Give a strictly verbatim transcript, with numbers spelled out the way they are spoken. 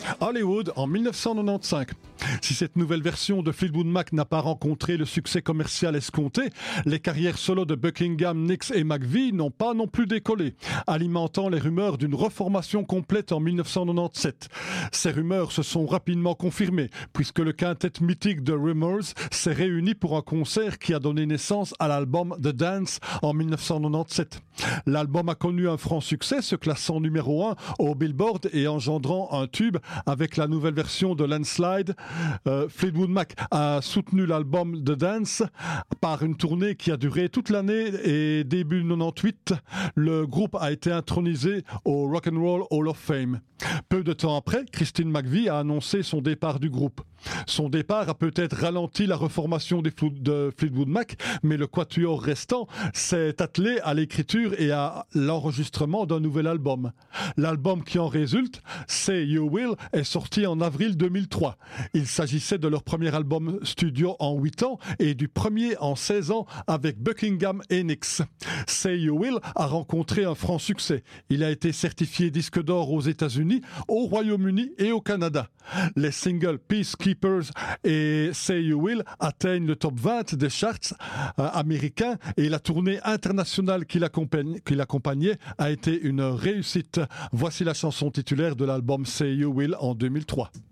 Hollywood en mille neuf cent quatre-vingt-quinze. Si cette nouvelle version de Fleetwood Mac n'a pas rencontré le succès commercial escompté, les carrières solo de Buckingham, Nicks et McVie n'ont pas non plus décollé, alimentant les rumeurs d'une reformation complète en mille neuf cent quatre-vingt-dix-sept. Ces rumeurs se sont rapidement confirmées, puisque le quintet mythique de Rumours s'est réuni pour un concert qui a donné naissance à l'album The Dance en mille neuf cent quatre-vingt-dix-sept. L'album a connu un franc succès, se classant numéro un au Billboard et engendrant un tube avec la nouvelle version de Landslide. Euh, Fleetwood Mac a soutenu l'album The Dance par une tournée qui a duré toute l'année et début quatre-vingt-dix-huit, le groupe a été intronisé au Rock and Roll Hall of Fame. Peu de temps après, Christine McVie a annoncé son départ du groupe. Son départ a peut-être ralenti la reformation de Fleetwood Mac, mais le quatuor restant s'est attelé à l'écriture et à l'enregistrement d'un nouvel album. L'album qui en résulte, Say You Will, est sorti en avril deux mille trois. Il s'agissait de leur premier album studio en huit ans et du premier en seize ans avec Buckingham et Nicks. Say You Will a rencontré un franc succès. Il a été certifié disque d'or aux États-Unis, au Royaume-Uni et au Canada. Les singles Peacekeepers et Say You Will atteignent le top vingt des charts euh, américains et la tournée internationale qui l'accompagnait, qui l'accompagnait a été une réussite. Voici la chanson titulaire de l'album Say You Will en deux mille trois.